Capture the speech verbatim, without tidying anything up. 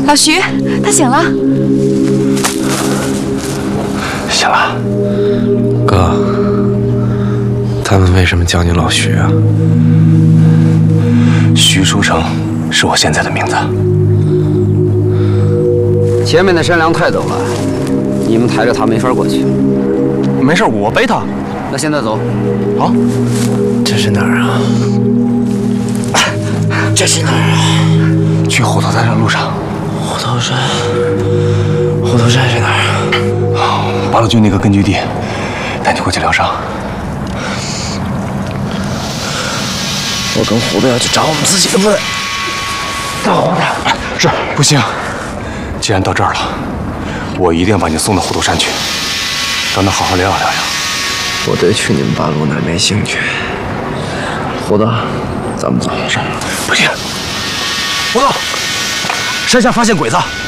老徐，他醒了。 醒了。哥，他们为什么叫你老徐啊？徐书成是我现在的名字。 前面的山梁太陡了，你们抬着他没法过去。 没事，我背他。 那现在走。 好。这是哪儿啊？这是哪儿啊？去虎头山的路上。虎头山。虎头山是哪儿啊？八路军那个根据地，带你过去疗伤。我跟胡子要去找我们自己的部队。大胡子，是不行。既然到这儿了，我一定要把你送到虎头山去，让他好好疗养疗养。我对去你们八路那儿没兴趣。胡子，咱们走。是，不行。胡子，山下发现鬼子。